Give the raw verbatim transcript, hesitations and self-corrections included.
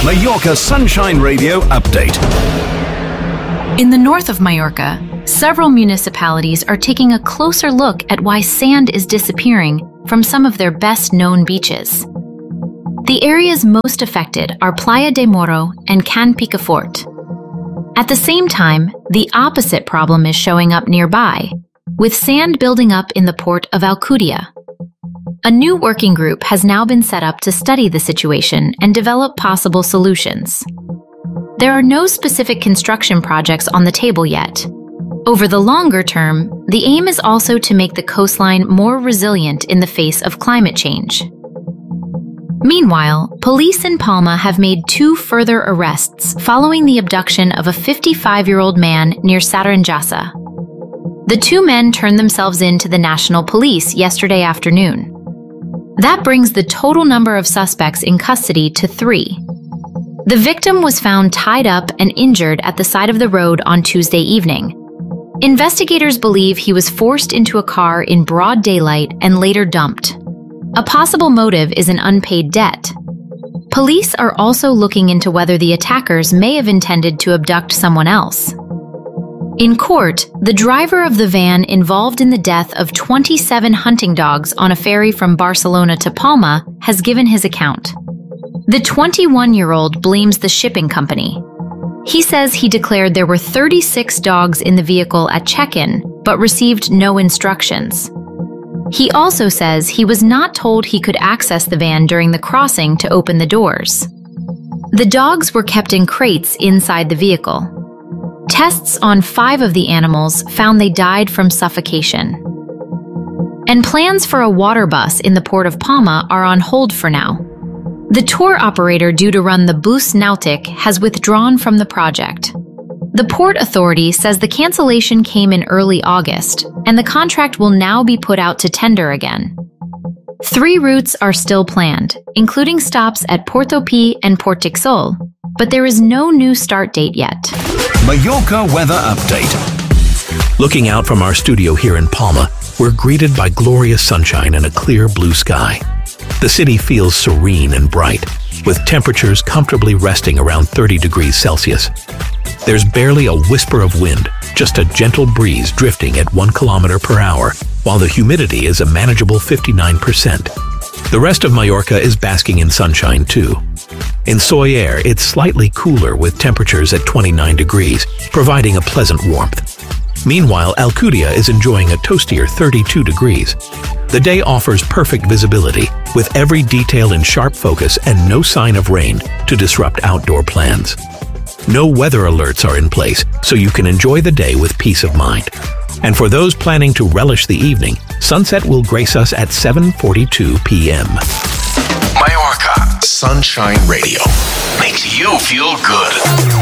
Mallorca Sunshine Radio Update. In the north of Mallorca, several municipalities are taking a closer look at why sand is disappearing from some of their best-known beaches. The areas most affected are Playa de Moro and Can Picafort. At the same time, the opposite problem is showing up nearby, with sand building up in the port of Alcudia. A new working group has now been set up to study the situation and develop possible solutions. There are no specific construction projects on the table yet. Over the longer term, the aim is also to make the coastline more resilient in the face of climate change. Meanwhile, police in Palma have made two further arrests following the abduction of a fifty-five-year-old man near Saranjasa. The two men turned themselves in to the National Police yesterday afternoon. That brings the total number of suspects in custody to three. The victim was found tied up and injured at the side of the road on Tuesday evening. Investigators believe he was forced into a car in broad daylight and later dumped. A possible motive is an unpaid debt. Police are also looking into whether the attackers may have intended to abduct someone else. In court, the driver of the van involved in the death of twenty-seven hunting dogs on a ferry from Barcelona to Palma has given his account. The twenty-one-year-old blames the shipping company. He says he declared there were thirty-six dogs in the vehicle at check-in, but received no instructions. He also says he was not told he could access the van during the crossing to open the doors. The dogs were kept in crates inside the vehicle. Tests on five of the animals found they died from suffocation. And plans for a water bus in the port of Palma are on hold for now. The tour operator due to run the Bus Nautic has withdrawn from the project. The Port Authority says the cancellation came in early August, and the contract will now be put out to tender again. Three routes are still planned, including stops at Portopí and Portixol, but there is no new start date yet. Mallorca Weather Update. Looking out from our studio here in Palma, we're greeted by glorious sunshine and a clear blue sky. The city feels serene and bright, with temperatures comfortably resting around thirty degrees Celsius. There's barely a whisper of wind, just a gentle breeze drifting at one kilometer per hour, while the humidity is a manageable fifty-nine percent. The rest of Mallorca is basking in sunshine too. In Sóller, it's slightly cooler with temperatures at twenty-nine degrees, providing a pleasant warmth. Meanwhile, Alcudia is enjoying a toastier thirty-two degrees. The day offers perfect visibility, with every detail in sharp focus and no sign of rain to disrupt outdoor plans. No weather alerts are in place, so you can enjoy the day with peace of mind. And for those planning to relish the evening, sunset will grace us at seven forty-two p m Mallorca Sunshine Radio makes you feel good.